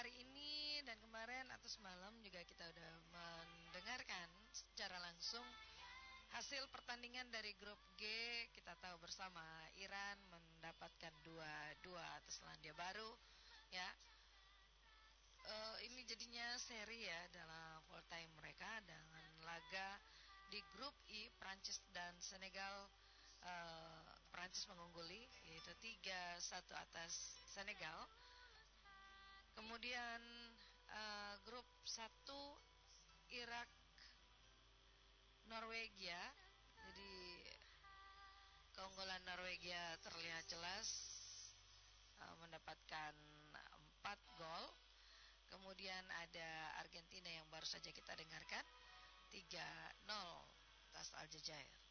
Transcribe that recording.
hari ini dan kemarin atau semalam juga kita udah mendengarkan secara langsung hasil pertandingan dari grup G. Kita tahu bersama Iran mendapatkan 2-2 atas Selandia Baru ya. Ini jadinya seri ya dalam full time mereka dengan laga di grup I, Prancis dan Senegal. Prancis mengungguli yaitu 3-1 atas Senegal. Kemudian grup 1 Irak Norwegia. Jadi keunggulan Norwegia terlihat jelas mendapatkan 4 gol. Kemudian ada Argentina yang baru saja kita dengarkan 3-0 atas Aljazair.